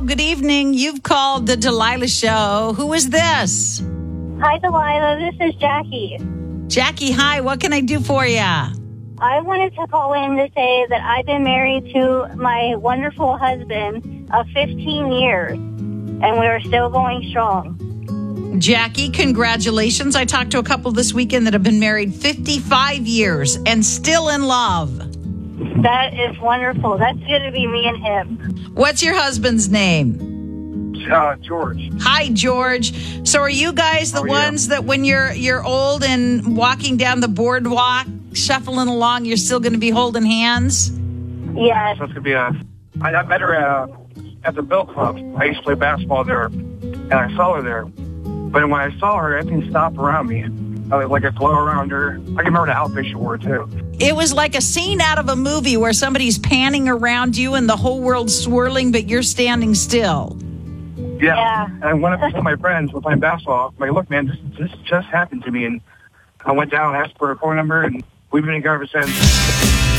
good evening. You've called the Delilah Show. Who is this? Hi, Delilah. This is Jackie. Jackie, hi. What can I do for you? I wanted to call in to say that I've been married to my wonderful husband of 15 years, and we're still going strong. Jackie, congratulations. I talked to a couple this weekend that have been married 55 years and still in love. That is wonderful. That's going to be me and him. What's your husband's name? George. Hi, George. So are you guys the ones that when you're old and walking down the boardwalk, shuffling along, you're still going to be holding hands? Yes. So it's going to be I met her at the Bill Club. I used to play basketball there, and I saw her there. But when I saw her, everything stopped around me. I was like a glow around her. I can remember the outfit she wore, too. It was like a scene out of a movie where somebody's panning around you and the whole world's swirling, but you're standing still. Yeah. And I went up to my friends who were playing basketball. I'm like, look, man, this just happened to me. And I went down and asked for her phone number, and we've been together ever since.